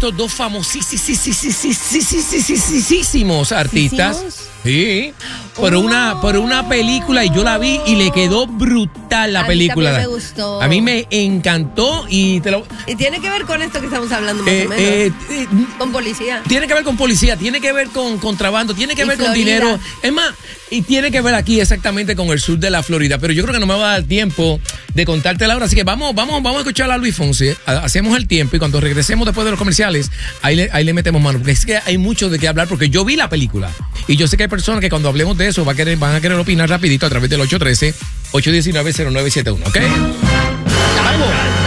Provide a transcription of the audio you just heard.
estos dos famosísimos artistas. Sí, por una película, y yo la vi y le quedó brutal la película. A mí también me gustó. A mí me encantó y Y tiene que ver con esto que estamos hablando más o menos. Con policía. Tiene que ver con policía, tiene que ver con contrabando, tiene que ver con dinero. Es más, y tiene que ver aquí exactamente con el sur de la Florida. Pero yo creo que no me va a dar tiempo de contártela ahora. Así que vamos a escuchar a Luis Fonsi. Hacemos el tiempo y cuando regresemos después de los comerciales, ahí le metemos mano. Porque es que hay mucho de qué hablar porque yo vi la película. Y yo sé que hay personas que cuando hablemos de eso van a querer opinar rapidito a través del 813-819-0971. ¿Ok? ¡Vamos!